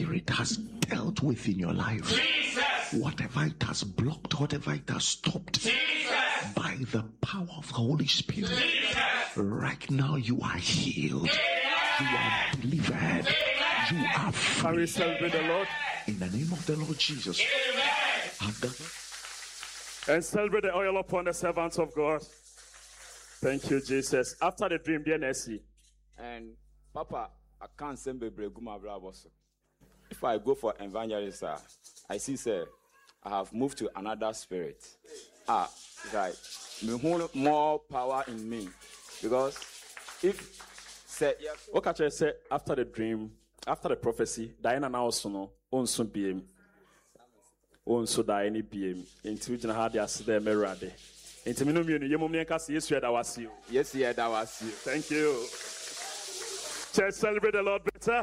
spirit has dealt with in your life, Jesus, whatever it has blocked, whatever it has stopped, Jesus, by the power of the Holy Spirit, Jesus, right now you are healed. Amen. You are delivered. Amen. You are free. Can we celebrate the Lord? In the name of the Lord Jesus. Amen. And celebrate the oil upon the servants of God. Thank you, Jesus. After the dream, dear Nessie. And Papa, I can't send baby Guma Brabos. If I go for evangelist, I see, sir, I have moved to another spirit. Right. More power in me. Because if, say, what can I say after the dream, after the prophecy, Diana now also on some BM. On so die any BM. Into which I had the accident merade. Into Minumuni, Yemumniakas, yes, that was you. Yes, yeah, that was you. Thank you. Church, celebrate the Lord better.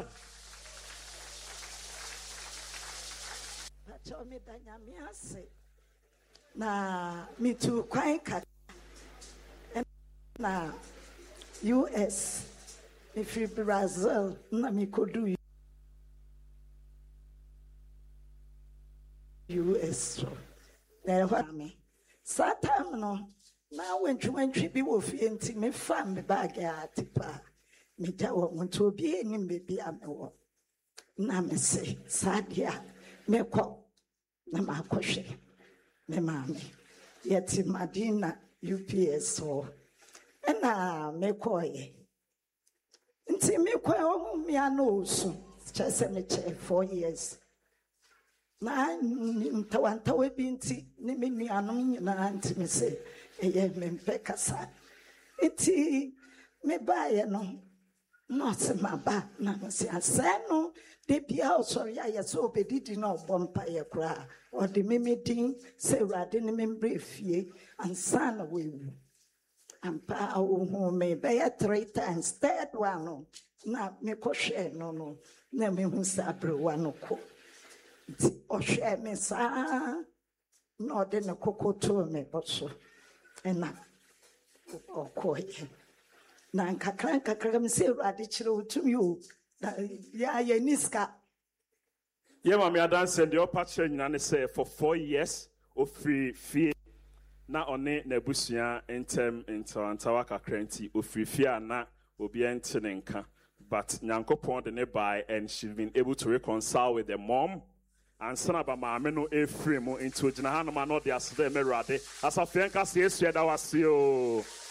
Na me too quite na US if you Brazil na me could do US there what me Satam no now when you be with enti me fam me bag ya tipa me jawo want be any baby am na me say sadia me ko na ma kwhwe me mami yeti Madina UPS so na me koye nti me koye me anosu chese me che 4 years na ntawantawe binti ni me nuanom na nti me se eye me mpekasa nti me baye no not my back, Nancy. I no, they be also, I so obedient no bumpire cry, or the mimicking, say, rather member fee, and son away. And pa home may bear 3 times, third one, now me share no, never me who sabre one or share me, sir, not in a cocoa to me, but so, and now, or quiet. Nanka kram se radichiro to you. Ya niska. Yeah, mommy, I dance and the upper chain and say for 4 years of free fear. Na one nebusia intem into Antawaka Krenti of free fear na obi entinenka. But Nyanko Pond the nearby and she's been able to reconcile with the mom. And son of a mameno Ephraim into Janahana Mano de Asde Merade. As a Fianca says, that was you.